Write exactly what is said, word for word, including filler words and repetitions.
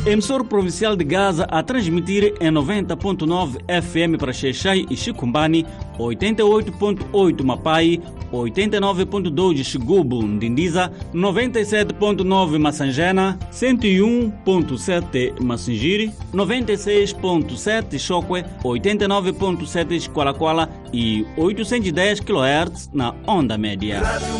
Emissor provincial de Gaza a transmitir em noventa ponto nove F M para Xai-Xai e Chicumbani, oitenta e oito ponto oito Mapai, oitenta e nove ponto dois Xigubu, Ndindiza, noventa e sete ponto nove Massangena, cento e um ponto sete Massingiri, noventa e seis ponto sete Chokwe, oitenta e nove ponto sete Qualaquala e oitocentos e dez quilohertz na onda média.